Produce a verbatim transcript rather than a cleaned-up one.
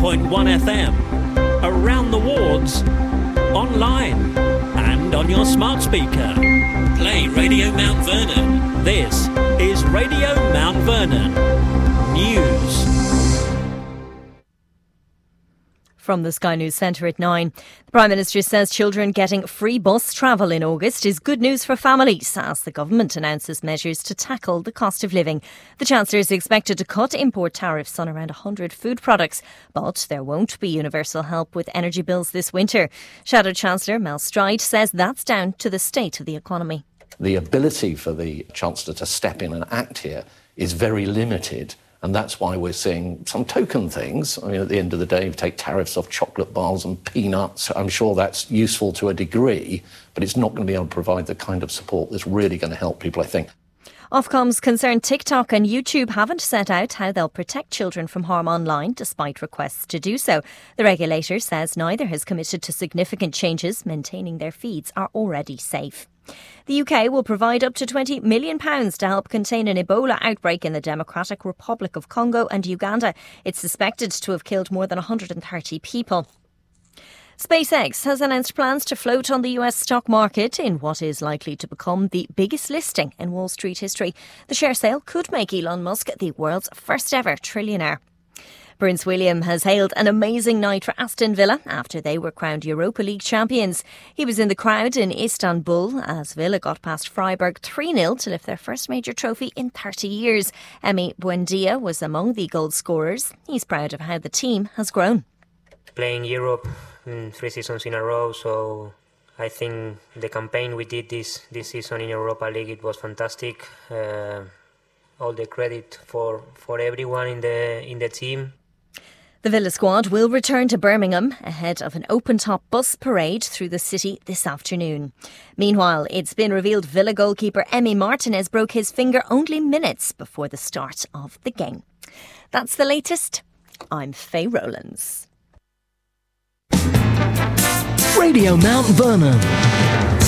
point one F M, around the wards, online and on your smart speaker. Play Radio Mount Vernon. This is Radio Mount Vernon News. From the Sky News Centre at nine. The Prime Minister says children getting free bus travel in August is good news for families as the government announces measures to tackle the cost of living. The Chancellor is expected to cut import tariffs on around one hundred food products, but there won't be universal help with energy bills this winter. Shadow Chancellor Mel Stride says that's down to the state of the economy. The ability for the Chancellor to step in and act here is very limited. And that's why we're seeing some token things. I mean, at the end of the day, you take tariffs off chocolate bars and peanuts. I'm sure that's useful to a degree, but it's not going to be able to provide the kind of support that's really going to help people, I think. Ofcom's concerned TikTok and YouTube haven't set out how they'll protect children from harm online, despite requests to do so. The regulator says neither has committed to significant changes, maintaining their feeds are already safe. The U K will provide up to twenty million pounds to help contain an Ebola outbreak in the Democratic Republic of Congo and Uganda. It's suspected to have killed more than one hundred thirty people. SpaceX has announced plans to float on the U S stock market in what is likely to become the biggest listing in Wall Street history. The share sale could make Elon Musk the world's first ever trillionaire. Prince William has hailed an amazing night for Aston Villa after they were crowned Europa League champions. He was in the crowd in Istanbul as Villa got past Freiburg three nil to lift their first major trophy in thirty years. Emi Buendia was among the goal scorers. He's proud of how the team has grown. Playing Europe in three seasons in a row, so I think the campaign we did this, this season in Europa League, it was fantastic. Uh, all the credit for, for everyone in the in the team. The Villa squad will return to Birmingham ahead of an open-top bus parade through the city this afternoon. Meanwhile, it's been revealed Villa goalkeeper Emi Martinez broke his finger only minutes before the start of the game. That's the latest. I'm Faye Rowlands. Radio Mount Vernon.